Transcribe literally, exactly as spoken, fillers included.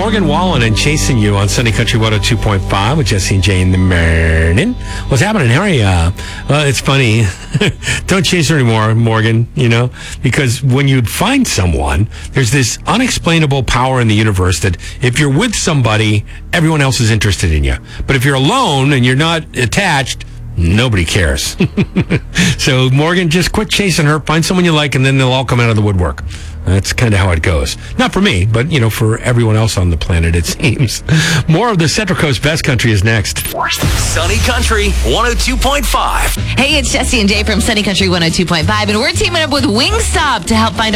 Morgan Wallen and Chasing You on Sunny Country one oh two point five with Jesse and Jay in the morning. What's happening, Harry? Uh, well, it's funny. Don't chase her anymore, Morgan, you know, because when you find someone, there's this unexplainable power in the universe that if you're with somebody, everyone else is interested in you. But if you're alone and you're not attached, nobody cares. So, Morgan, just quit chasing her. Find someone you like, and then they'll all come out of the woodwork. That's kind of how it goes. Not for me, but, you know, for everyone else on the planet, it seems. More of the Central Coast Best Country is next. Sunny Country one oh two point five. Hey, it's Jesse and Jay from Sunny Country one oh two point five, and we're teaming up with Wingstop to help find